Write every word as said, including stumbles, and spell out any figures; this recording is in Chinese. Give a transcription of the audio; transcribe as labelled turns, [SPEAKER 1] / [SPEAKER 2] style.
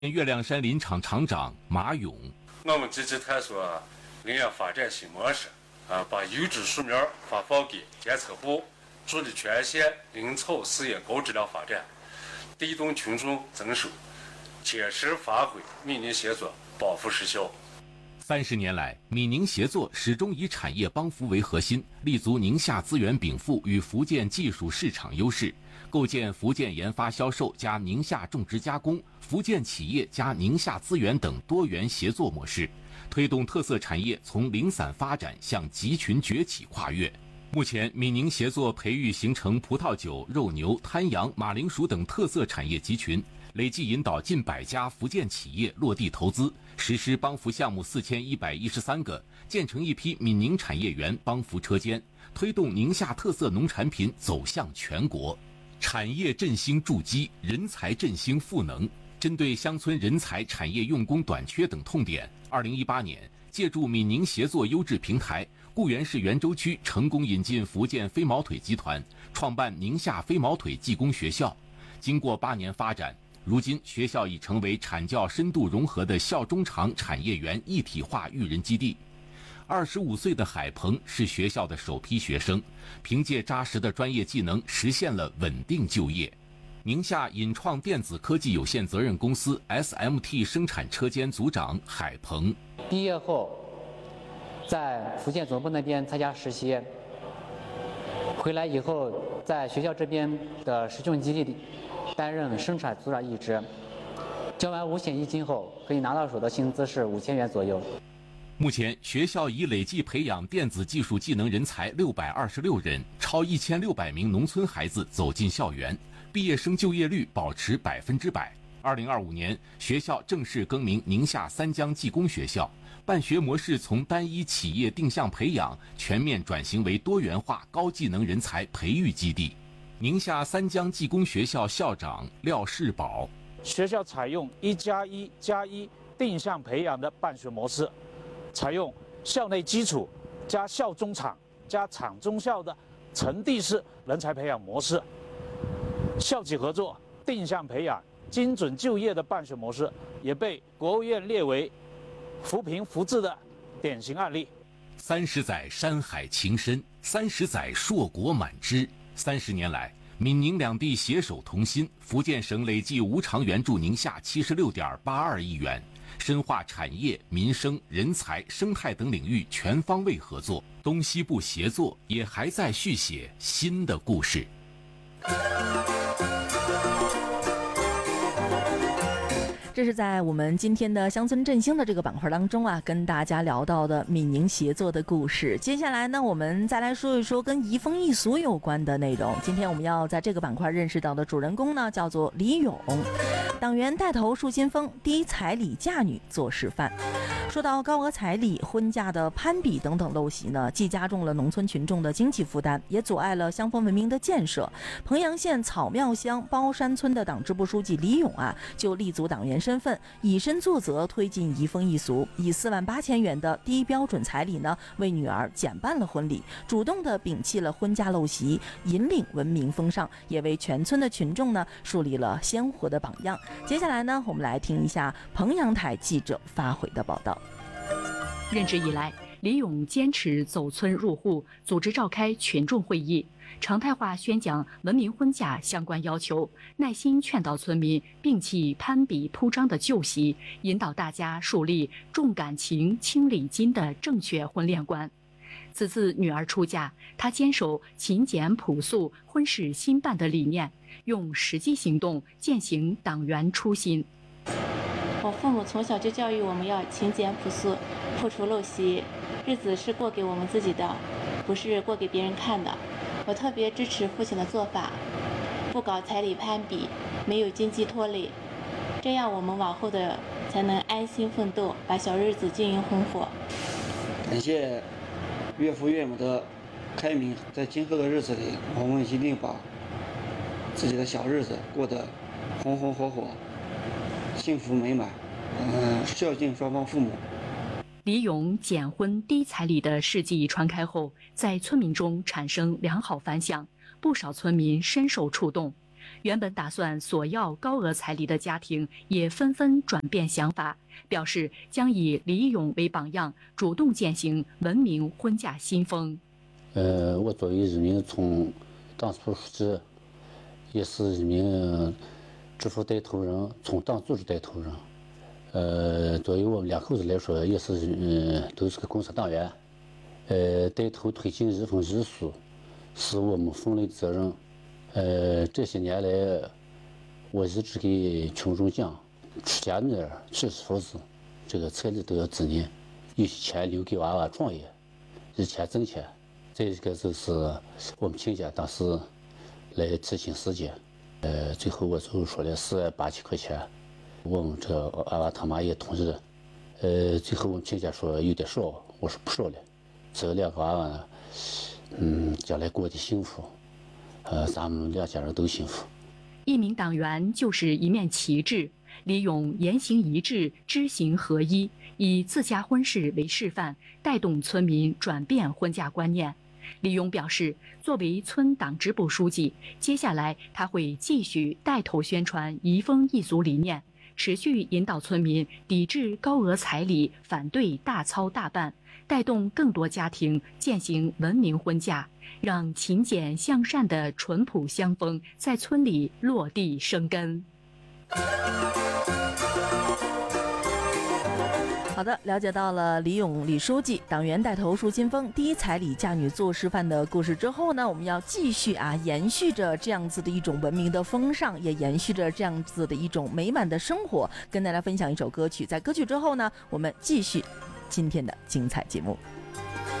[SPEAKER 1] 月亮山林场场长马勇，
[SPEAKER 2] 我们积极探索林业发展新模式，啊，把优质树苗发放给监测户，助力全县林草事业高质量发展，推动群众增收，切实发挥米宁协作帮扶实效。
[SPEAKER 1] 三十年来，闽宁协作始终以产业帮扶为核心，立足宁夏资源禀赋与福建技术市场优势，构建福建研发销售加宁夏种植加工、福建企业加宁夏资源等多元协作模式，推动特色产业从零散发展向集群崛起跨越。目前，闽宁协作培育形成葡萄酒、肉牛、滩羊、马铃薯等特色产业集群，累计引导近百家福建企业落地投资，实施帮扶项目四千一百一十三个，建成一批闽宁产业园帮扶车间，推动宁夏特色农产品走向全国。产业振兴筑基，人才振兴赋能。针对乡村人才、产业用工短缺等痛点，二零一八年借助闽宁协作优质平台，固原市元州区成功引进福建飞毛腿集团，创办宁夏飞毛腿技工学校。经过八年发展，如今学校已成为产教深度融合的校中场产业园一体化育人基地。二十五岁的海鹏是学校的首批学生，凭借扎实的专业技能，实现了稳定就业。宁夏引创电子科技有限责任公司 S M T 生产车间组长海鹏，
[SPEAKER 3] 毕业后在福建总部那边参加实习，回来以后在学校这边的实训基地担任生产组长一职，交完五险一金后可以拿到手的薪资是五千元左右。
[SPEAKER 1] 目前，学校已累计培养电子技术技能人才六百二十六人，超一千六百名农村孩子走进校园，毕业生就业率保持百分之百。二零二五年，学校正式更名宁夏三江技工学校，办学模式从单一企业定向培养全面转型为多元化高技能人才培育基地。宁夏三江技工学校校长廖世宝，
[SPEAKER 4] 学校采用一加一加一定向培养的办学模式，采用校内基础加校中场加场中校的层递式人才培养模式，校企合作定向培养精准就业的办学模式，也被国务院列为扶贫扶志的典型案例。
[SPEAKER 1] 三十载山海情深，三十载硕果满枝。三十年来，闽宁两地携手同心，福建省累计无偿援助宁夏七十六点八二亿元，深化产业、民生、人才、生态等领域全方位合作。东西部协作也还在续写新的故事。
[SPEAKER 5] 这是在我们今天的乡村振兴的这个板块当中啊，跟大家聊到的闽宁协作的故事。接下来呢，我们再来说一说跟移风易俗有关的内容。今天我们要在这个板块认识到的主人公呢，叫做李勇。党员带头树新风，低彩礼嫁女做示范。说到高额彩礼、婚嫁的攀比等等陋习呢，既加重了农村群众的经济负担，也阻碍了乡风文明的建设。彭阳县草庙乡包山村的党支部书记李勇啊，就立足党员身份，以身作则，推进移风易俗，以四万八千元的低标准彩礼呢，为女儿减办了婚礼，主动的摒弃了婚嫁陋习，引领文明风尚，也为全村的群众呢树立了鲜活的榜样。接下来呢，我们来听一下彭阳台记者发回的报道。
[SPEAKER 6] 任职以来，李勇坚持走村入户，组织召开群众会议，常态化宣讲文明婚嫁相关要求，耐心劝导村民摒弃攀比铺张的旧习，引导大家树立重感情、轻礼金的正确婚恋观。此次女儿出嫁，她坚守勤俭朴素、婚事兴办的理念，用实际行动践行党员初心。
[SPEAKER 7] 我父母从小就教育我们要勤俭朴素，破除陋习，日子是过给我们自己的，不是过给别人看的。我特别支持父亲的做法，不搞彩礼攀比，没有经济拖累，这样我们往后的才能安心奋斗，把小日子经营红火。
[SPEAKER 8] 感谢岳父岳母的开明，在今后的日子里，我们一定把自己的小日子过得红红火火，幸福美满，嗯，孝敬双方父母。
[SPEAKER 6] 李勇减婚低彩礼的事迹传开后，在村民中产生良好反响，不少村民深受触动。 原本打算索要高额彩礼的家庭也纷纷转变想法，表示将以李勇为榜样，主动践行文明婚嫁新风。
[SPEAKER 9] 呃，我作为一名从党组织，也是一名支书带头人，从党组织带头人。呃，作为我们两口子来说，也是嗯、呃，都是个共产党员。呃，带头推进日风日俗，是我们分内责任。呃，这些年来，我一直给群众讲，出家女儿娶媳妇子，这个彩礼都要自认，有些钱留给娃娃创业，以前挣钱。再一个就是我们亲家当时来执行时间，呃，最后我就说了四万八千块钱，我们这娃娃他妈也同意了。呃，最后我们亲家说有点少，我说不少了。这两个娃娃呢，嗯，将来过得幸福，呃，咱们两家人都幸福。
[SPEAKER 6] 一名党员就是一面旗帜，李勇言行一致，知行合一，以自家婚事为示范，带动村民转变婚嫁观念。李勇表示，作为村党支部书记，接下来他会继续带头宣传移风易俗理念，持续引导村民抵制高额彩礼，反对大操大办，带动更多家庭践行文明婚嫁，让勤俭向善的淳朴乡风在村里落地生根。
[SPEAKER 5] 好的，了解到了李勇李书记党员带头树新风，第一彩礼嫁女做示范的故事之后呢，我们要继续啊，延续着这样子的一种文明的风尚，也延续着这样子的一种美满的生活，跟大家分享一首歌曲。在歌曲之后呢，我们继续今天的精彩节目。